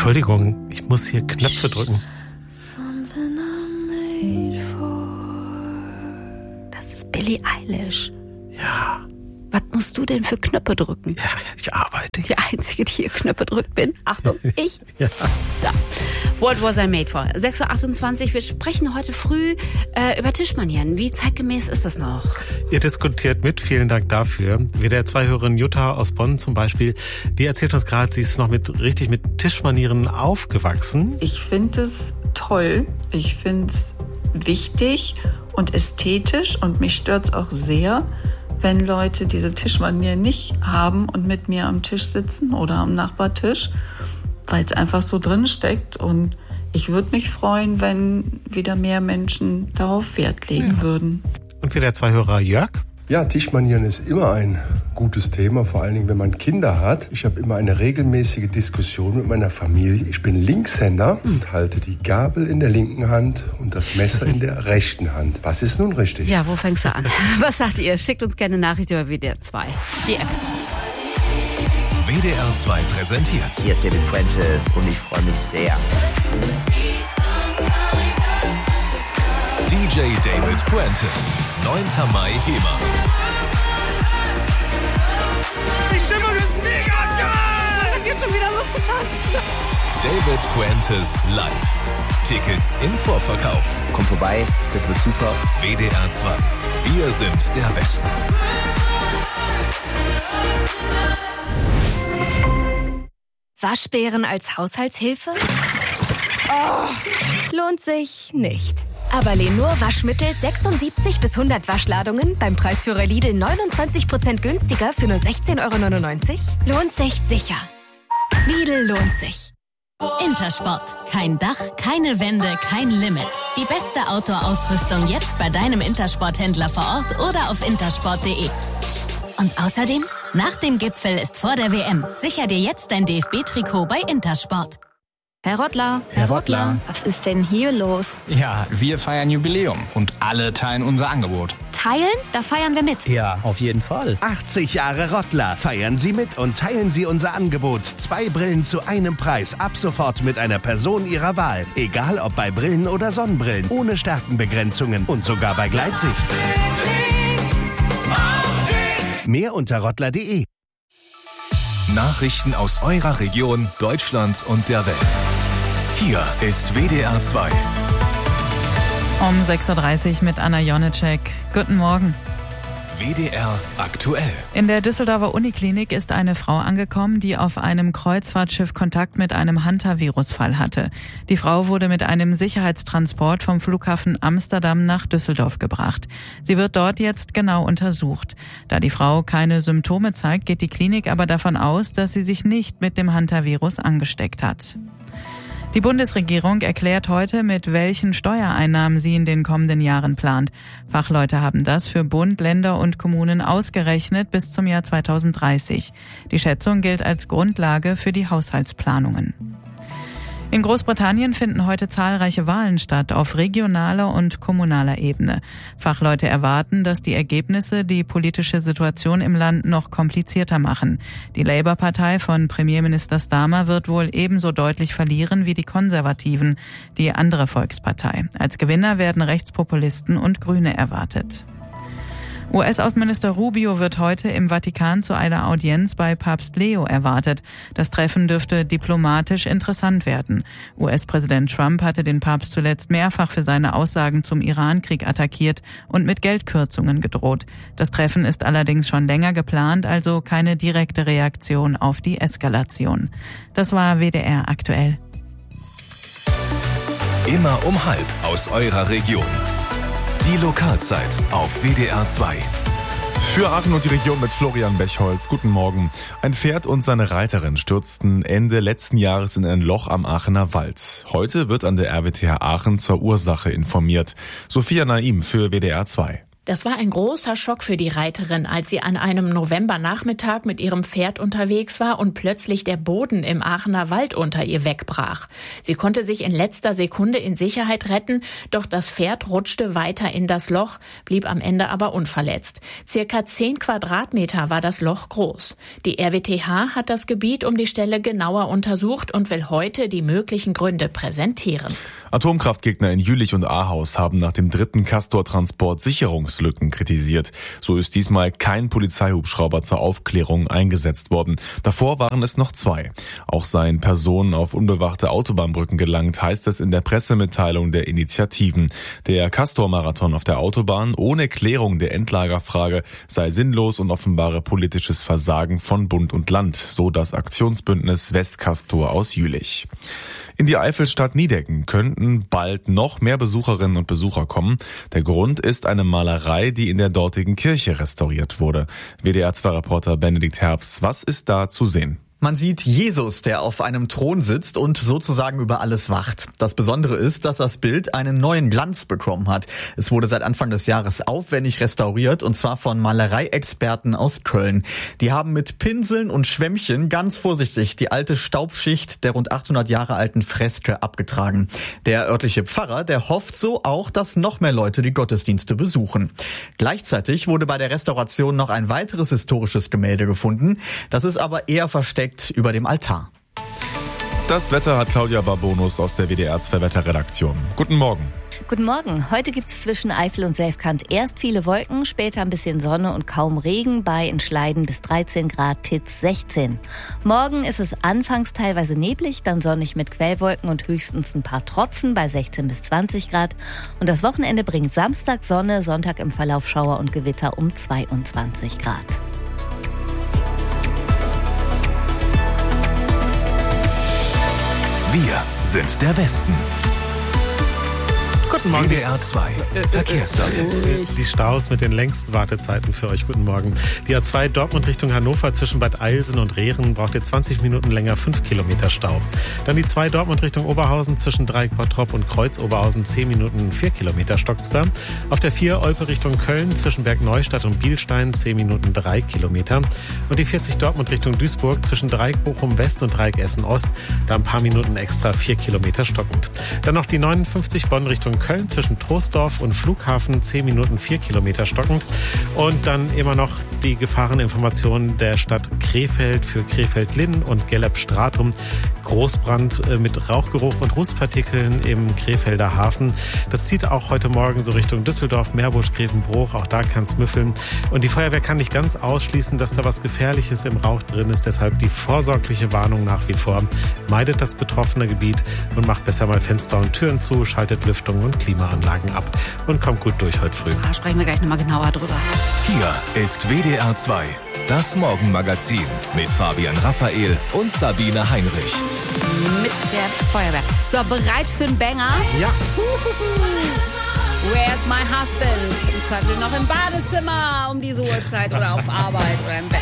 Entschuldigung, ich muss hier Knöpfe drücken. Das ist Billie Eilish. Ja. Was musst du denn für Knöpfe drücken? Ja, ich arbeite. Die Einzige, die hier Knöpfe drückt bin. Achtung, ich. Ja. Da. What was I made for? 6.28 Uhr. Wir sprechen heute früh über Tischmanieren. Wie zeitgemäß ist das noch? Ihr diskutiert mit. Vielen Dank dafür. WDR 2-Hörerin Jutta aus Bonn zum Beispiel, die erzählt uns gerade, sie ist noch mit Tischmanieren aufgewachsen. Ich finde es toll. Ich finde es wichtig und ästhetisch. Und mich stört es auch sehr, wenn Leute diese Tischmanier nicht haben und mit mir am Tisch sitzen oder am Nachbartisch, weil es einfach so drin steckt. Und ich würde mich freuen, wenn wieder mehr Menschen darauf Wert legen würden. Und WDR 2-Hörer Jörg? Ja, Tischmanieren ist immer ein gutes Thema, vor allen Dingen, wenn man Kinder hat. Ich habe immer eine regelmäßige Diskussion mit meiner Familie. Ich bin Linkshänder und halte die Gabel in der linken Hand und das Messer in der rechten Hand. Was ist nun richtig? Ja, wo fängst du an? Was sagt ihr? Schickt uns gerne eine Nachricht über WDR 2. Die App. WDR 2 präsentiert. Hier ist David Puentes und ich freue mich sehr. DJ David Puentes, 9. Mai HEMA. Die Stimmung ist mega geil! Da geht schon wieder los zu tanzen. David Puentes live. Tickets im Vorverkauf. Kommt vorbei, das wird super. WDR 2. Wir sind der Westen. Waschbären als Haushaltshilfe? Oh, lohnt sich nicht. Aber Lenur Waschmittel 76 bis 100 Waschladungen beim Preisführer Lidl 29% günstiger für nur 16,99 €? Lohnt sich sicher. Lidl lohnt sich. Intersport. Kein Dach, keine Wände, kein Limit. Die beste Outdoor-Ausrüstung jetzt bei deinem Intersport-Händler vor Ort oder auf intersport.de. Psst. Und außerdem, nach dem Gipfel ist vor der WM. Sicher dir jetzt dein DFB-Trikot bei Intersport. Herr Rottler. Herr Rottler. Was ist denn hier los? Ja, wir feiern Jubiläum und alle teilen unser Angebot. Teilen? Da feiern wir mit. Ja, auf jeden Fall. 80 Jahre Rottler. Feiern Sie mit und teilen Sie unser Angebot. 2 Brillen zu einem Preis. Ab sofort mit einer Person Ihrer Wahl. Egal ob bei Brillen oder Sonnenbrillen. Ohne Stärkenbegrenzungen und sogar bei Gleitsicht. Mehr unter rottler.de. Nachrichten aus eurer Region, Deutschland und der Welt. Hier ist WDR 2. Um 6.30 Uhr mit Anna Jonitschek. Guten Morgen. WDR aktuell. In der Düsseldorfer Uniklinik ist eine Frau angekommen, die auf einem Kreuzfahrtschiff Kontakt mit einem Hunter-Virus-Fall hatte. Die Frau wurde mit einem Sicherheitstransport vom Flughafen Amsterdam nach Düsseldorf gebracht. Sie wird dort jetzt genau untersucht. Da die Frau keine Symptome zeigt, geht die Klinik aber davon aus, dass sie sich nicht mit dem Hunter-Virus angesteckt hat. Die Bundesregierung erklärt heute, mit welchen Steuereinnahmen sie in den kommenden Jahren plant. Fachleute haben das für Bund, Länder und Kommunen ausgerechnet bis zum Jahr 2030. Die Schätzung gilt als Grundlage für die Haushaltsplanungen. In Großbritannien finden heute zahlreiche Wahlen statt, auf regionaler und kommunaler Ebene. Fachleute erwarten, dass die Ergebnisse die politische Situation im Land noch komplizierter machen. Die Labour-Partei von Premierminister Starmer wird wohl ebenso deutlich verlieren wie die Konservativen, die andere Volkspartei. Als Gewinner werden Rechtspopulisten und Grüne erwartet. US-Außenminister Rubio wird heute im Vatikan zu einer Audienz bei Papst Leo erwartet. Das Treffen dürfte diplomatisch interessant werden. US-Präsident Trump hatte den Papst zuletzt mehrfach für seine Aussagen zum Iran-Krieg attackiert und mit Geldkürzungen gedroht. Das Treffen ist allerdings schon länger geplant, also keine direkte Reaktion auf die Eskalation. Das war WDR aktuell. Immer um 12:30 aus eurer Region. Die Lokalzeit auf WDR 2. Für Aachen und die Region mit Florian Bechholz. Guten Morgen. Ein Pferd und seine Reiterin stürzten Ende letzten Jahres in ein Loch am Aachener Wald. Heute wird an der RWTH Aachen zur Ursache informiert. Sophia Naim für WDR 2. Das war ein großer Schock für die Reiterin, als sie an einem Novembernachmittag mit ihrem Pferd unterwegs war und plötzlich der Boden im Aachener Wald unter ihr wegbrach. Sie konnte sich in letzter Sekunde in Sicherheit retten, doch das Pferd rutschte weiter in das Loch, blieb am Ende aber unverletzt. Circa 10 Quadratmeter war das Loch groß. Die RWTH hat das Gebiet um die Stelle genauer untersucht und will heute die möglichen Gründe präsentieren. Atomkraftgegner in Jülich und Ahaus haben nach dem 3. Castor-Transport Sicherungslücken kritisiert. So ist diesmal kein Polizeihubschrauber zur Aufklärung eingesetzt worden. Davor waren es noch 2. Auch seien Personen auf unbewachte Autobahnbrücken gelangt, heißt es in der Pressemitteilung der Initiativen. Der Castor-Marathon auf der Autobahn ohne Klärung der Endlagerfrage sei sinnlos und offenbare politisches Versagen von Bund und Land, so das Aktionsbündnis Westcastor aus Jülich. In die Eifelstadt Niedecken könnten bald noch mehr Besucherinnen und Besucher kommen. Der Grund ist eine Malerei, die in der dortigen Kirche restauriert wurde. WDR-2-Reporter Benedikt Herbst, was ist da zu sehen? Man sieht Jesus, der auf einem Thron sitzt und sozusagen über alles wacht. Das Besondere ist, dass das Bild einen neuen Glanz bekommen hat. Es wurde seit Anfang des Jahres aufwendig restauriert und zwar von Malereiexperten aus Köln. Die haben mit Pinseln und Schwämmchen ganz vorsichtig die alte Staubschicht der rund 800 Jahre alten Freske abgetragen. Der örtliche Pfarrer, der hofft so auch, dass noch mehr Leute die Gottesdienste besuchen. Gleichzeitig wurde bei der Restauration noch ein weiteres historisches Gemälde gefunden. Das ist aber eher versteckt über dem Altar. Das Wetter hat Claudia Barbonus aus der WDR-2-Wetterredaktion. Guten Morgen. Guten Morgen. Heute gibt es zwischen Eifel und Selfkant erst viele Wolken, später ein bisschen Sonne und kaum Regen bei in Schleiden bis 13 Grad, Titz 16. Morgen ist es anfangs teilweise neblig, dann sonnig mit Quellwolken und höchstens ein paar Tropfen bei 16 bis 20 Grad. Und das Wochenende bringt Samstag Sonne, Sonntag im Verlauf Schauer und Gewitter um 22 Grad. Wir sind der Westen. Guten Morgen. WDR 2 Verkehrsservice. Die Staus mit den längsten Wartezeiten für euch. Guten Morgen. Die A2 Dortmund Richtung Hannover zwischen Bad Eilsen und Rehren braucht ihr 20 Minuten länger, 5 Kilometer Stau. Dann die 2 Dortmund Richtung Oberhausen zwischen Dreieck-Bottrop und Kreuz-Oberhausen 10 Minuten, 4 Kilometer stockt's da. Auf der 4 Olpe Richtung Köln zwischen Bergneustadt und Bielstein 10 Minuten, 3 Kilometer. Und die 40 Dortmund Richtung Duisburg zwischen Dreieck Bochum West und Dreieck Essen Ost, da ein paar Minuten extra, 4 Kilometer stockend. Dann noch die 59 Bonn Richtung Köln zwischen Troisdorf und Flughafen 10 Minuten, 4 Kilometer stockend. Und dann immer noch die Gefahreninformationen der Stadt Krefeld für Krefeld-Linn und Gelleb-Stratum. Großbrand mit Rauchgeruch und Rußpartikeln im Krefelder Hafen. Das zieht auch heute Morgen so Richtung Düsseldorf, Meerbusch, Grevenbruch. Auch da kann es müffeln. Und die Feuerwehr kann nicht ganz ausschließen, dass da was Gefährliches im Rauch drin ist. Deshalb die vorsorgliche Warnung nach wie vor. Meidet das betroffene Gebiet und macht besser mal Fenster und Türen zu, schaltet Lüftung und Klimaanlagen ab und kommt gut durch heute früh. Da sprechen wir gleich nochmal genauer drüber. Hier ist WDR 2, das Morgenmagazin mit Fabian Raphael und Sabine Heinrich. Mit der Feuerwehr. So, bereit für einen Banger? Ja. Where's my husband? Im Zweifel noch im Badezimmer um diese Uhrzeit oder auf Arbeit oder im Bett.